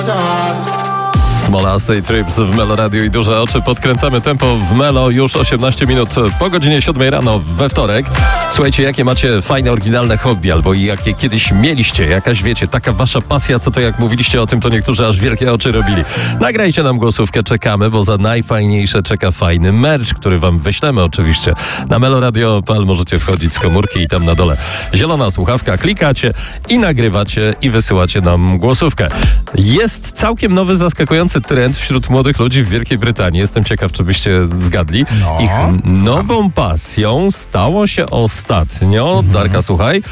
Smola State Trips w Melo Radio i duże oczy. Podkręcamy tempo w Melo już 18 minut po godzinie 7 rano we wtorek. Słuchajcie, jakie macie fajne, oryginalne hobby albo jakie kiedyś mieliście, jakaś wiecie, taka wasza pasja, co to jak mówiliście o tym, to niektórzy aż wielkie oczy robili. Nagrajcie nam głosówkę, czekamy, bo za najfajniejsze czeka fajny merch, który wam wyślemy oczywiście. Na meloradio.pl możecie wchodzić z komórki i tam na dole zielona słuchawka, klikacie i nagrywacie i wysyłacie nam głosówkę. Jest całkiem nowy, zaskakujący trend wśród młodych ludzi w Wielkiej Brytanii. Jestem ciekaw, czy byście zgadli. Ich nową pasją stało się ostatnio, Darka, słuchaj,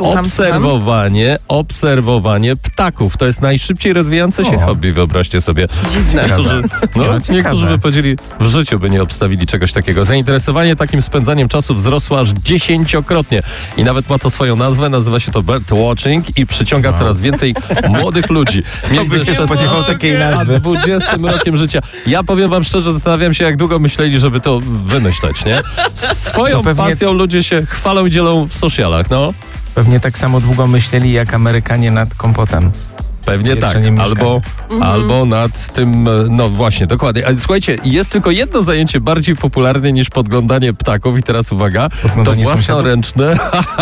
obserwowanie ptaków. To jest najszybciej rozwijające się hobby, wyobraźcie sobie. Niektórzy by powiedzieli, w życiu by nie obstawili czegoś takiego. Zainteresowanie takim spędzaniem czasu wzrosło aż 10-krotnie. I nawet ma to swoją nazwę, nazywa się to bird watching i przyciąga coraz więcej młodych ludzi. By się spodziewał takiej nazwy. 20 rokiem życia. Ja powiem wam szczerze, zastanawiam się, jak długo myśleli, żeby to wymyśleć, nie? Swoją pasją ludzie się chwalą i dzielą w socialach, no. Pewnie tak samo długo myśleli, jak Amerykanie nad kompotem. Pewnie tak, albo nad tym, no właśnie, dokładnie. Ale słuchajcie, jest tylko jedno zajęcie bardziej popularne niż podglądanie ptaków i teraz uwaga, to własnoręczne.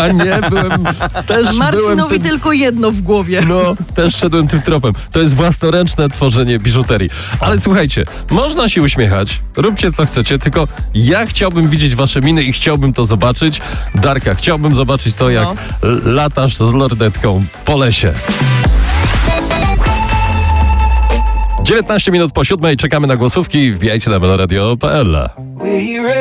Marcinowi tylko jedno w głowie. No, też szedłem tym tropem. To jest własnoręczne tworzenie biżuterii. Ale słuchajcie, można się uśmiechać, róbcie co chcecie, tylko ja chciałbym widzieć wasze miny i chciałbym to zobaczyć. Darka, chciałbym zobaczyć to, jak latasz z lornetką po lesie. 19 minut po 7, czekamy na głosówki. Wbijajcie na meloradio.pl.